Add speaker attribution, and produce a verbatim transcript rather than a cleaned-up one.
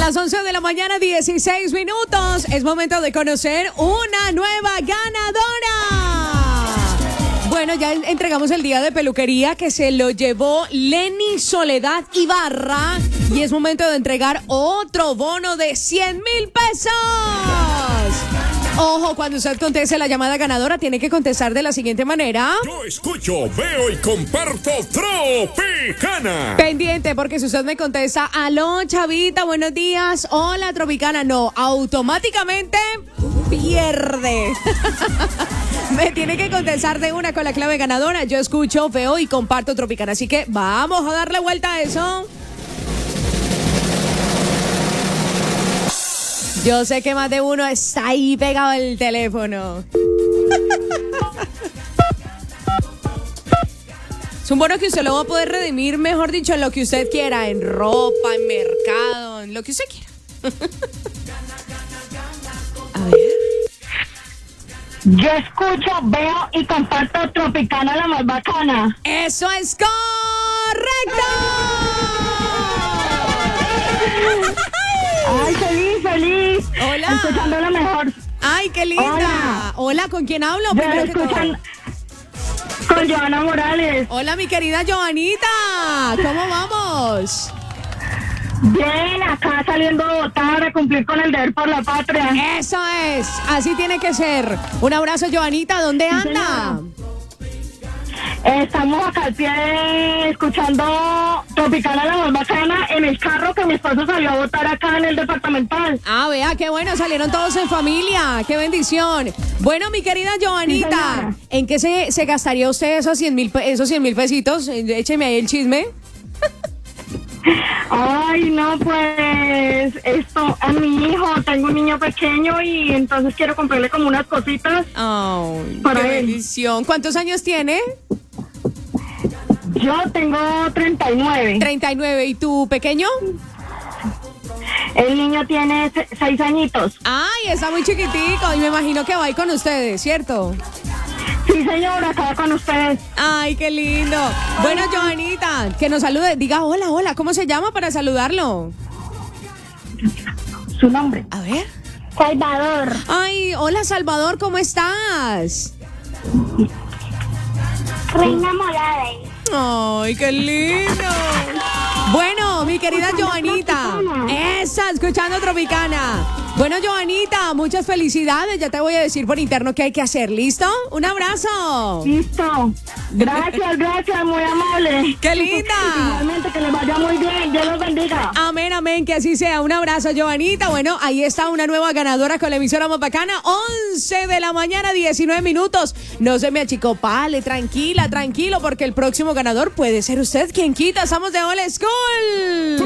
Speaker 1: Las once de la mañana, dieciséis minutos. Es momento de conocer una nueva ganadora. Bueno, ya entregamos el día de peluquería que se lo llevó Lenny Soledad Ibarra. Y es momento de entregar otro bono de cien mil pesos. Ojo, cuando usted conteste la llamada ganadora, tiene que contestar de la siguiente manera.
Speaker 2: Yo escucho, veo y comparto Tropicana.
Speaker 1: Pendiente, porque si usted me contesta, aló, chavita, buenos días, hola, Tropicana, no, automáticamente pierde. Me tiene que contestar de una con la clave ganadora. Yo escucho, veo y comparto Tropicana. Así que vamos a darle vuelta a eso. Yo sé que más de uno está ahí pegado al teléfono. Es un bono que usted lo va a poder redimir, mejor dicho, en lo que usted quiera, en ropa, en mercado, en lo que usted quiera. A ver.
Speaker 3: Yo escucho, veo y comparto Tropicana, la más bacana.
Speaker 1: ¡Eso es correcto!
Speaker 3: Ay, feliz, feliz.
Speaker 1: Hola.
Speaker 3: Escuchando lo mejor.
Speaker 1: Ay, qué linda. Hola, Hola, ¿con quién hablo?
Speaker 3: Yo
Speaker 1: Primero que
Speaker 3: escuchan
Speaker 1: todo.
Speaker 3: con Joana Morales.
Speaker 1: Hola, mi querida Joanita. ¿Cómo vamos?
Speaker 3: Bien, acá saliendo a votar, a cumplir con el deber por la patria.
Speaker 1: Eso es, así tiene que ser. Un abrazo, Joanita. ¿Dónde anda?
Speaker 3: Eh, Estamos acá al pie escuchando Tropicana, la más bacana, en el carro que mi esposo salió a votar acá en el departamental.
Speaker 1: Ah, vea, qué bueno, salieron todos en familia. Qué bendición. Bueno, mi querida Joanita,
Speaker 3: Sí,
Speaker 1: ¿en qué se, se gastaría usted esos cien mil esos cien mil pesitos? Écheme ahí el chisme.
Speaker 3: Ay, no, pues, esto, a mi hijo, tengo un niño pequeño y entonces quiero comprarle como unas cositas.
Speaker 1: Ay,
Speaker 3: Para
Speaker 1: qué
Speaker 3: él.
Speaker 1: bendición. ¿Cuántos años tiene?
Speaker 3: Yo tengo treinta y nueve.
Speaker 1: treinta y nueve. ¿Y tu pequeño?
Speaker 3: El niño tiene se- seis añitos.
Speaker 1: Ay, está muy chiquitico y me imagino que va ahí con ustedes, ¿cierto?
Speaker 3: Sí, señora, acá con ustedes.
Speaker 1: Ay, qué lindo. Bueno, Joanita, que nos salude. Diga hola, hola, ¿cómo se llama para saludarlo?
Speaker 3: Su nombre.
Speaker 1: A ver.
Speaker 3: Salvador.
Speaker 1: Ay, hola, Salvador, ¿cómo estás?
Speaker 3: Reina Morales.
Speaker 1: Ay, qué lindo. Bueno, mi querida Joanita, esa, escuchando Tropicana. Bueno, Joanita, muchas felicidades. Ya te voy a decir por interno qué hay que hacer. ¿Listo? Un abrazo.
Speaker 3: Listo. Gracias, gracias, muy amable.
Speaker 1: ¡Qué linda!
Speaker 3: Igualmente, que les vaya muy bien. Dios los bendiga.
Speaker 1: Amén, amén, que así sea. Un abrazo, Joanita. Bueno, ahí está una nueva ganadora con la emisora más bacana. once de la mañana, diecinueve minutos. No se me achicopale, tranquila, tranquilo, porque el próximo ganador puede ser usted. Quien quita, estamos de Old School.